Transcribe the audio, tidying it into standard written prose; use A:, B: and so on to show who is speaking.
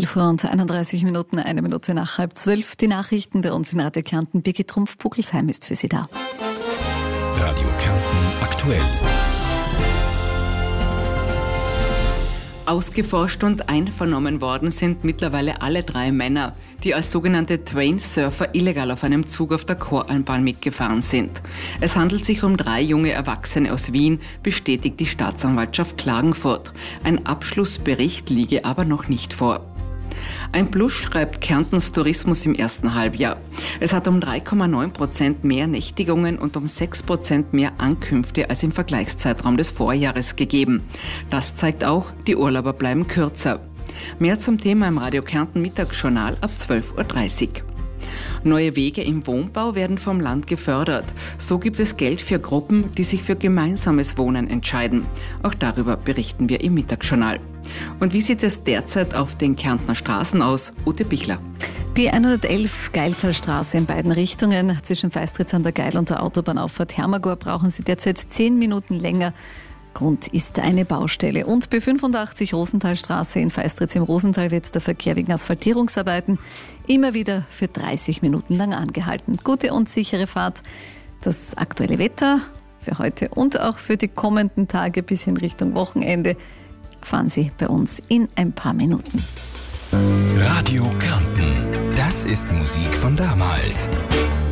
A: 11:31, eine Minute nach 11:30. Die Nachrichten bei uns in Radio Kärnten. Birgit Trumpf-Pugelsheim ist für Sie da.
B: Radio Kärnten aktuell.
C: Ausgeforscht und einvernommen worden sind mittlerweile alle 3 Männer, die als sogenannte Twain-Surfer illegal auf einem Zug auf der Koralmbahn mitgefahren sind. Es handelt sich um 3 junge Erwachsene aus Wien, bestätigt die Staatsanwaltschaft Klagenfurt. Ein Abschlussbericht liege aber noch nicht vor. Ein Plus schreibt Kärntens Tourismus im ersten Halbjahr. Es hat um 3,9% mehr Nächtigungen und um 6% mehr Ankünfte als im Vergleichszeitraum des Vorjahres gegeben. Das zeigt auch, die Urlauber bleiben kürzer. Mehr zum Thema im Radio Kärnten Mittagsjournal ab 12:30 Uhr. Neue Wege im Wohnbau werden vom Land gefördert. So gibt es Geld für Gruppen, die sich für gemeinsames Wohnen entscheiden. Auch darüber berichten wir im Mittagsjournal. Und wie sieht es derzeit auf den Kärntner Straßen aus? Ute Bichler.
A: B111 Geiltalstraße in beiden Richtungen. Zwischen Feistritz an der Geil und der Autobahnauffahrt Hermagor brauchen Sie derzeit 10 Minuten länger. Grund ist eine Baustelle. Und B85 Rosenthalstraße in Feistritz im Rosental wird der Verkehr wegen Asphaltierungsarbeiten immer wieder für 30 Minuten lang angehalten. Gute und sichere Fahrt. Das aktuelle Wetter für heute und auch für die kommenden Tage bis in Richtung Wochenende fahren Sie bei uns in ein paar Minuten.
B: Radio Kärnten. Das ist Musik von damals.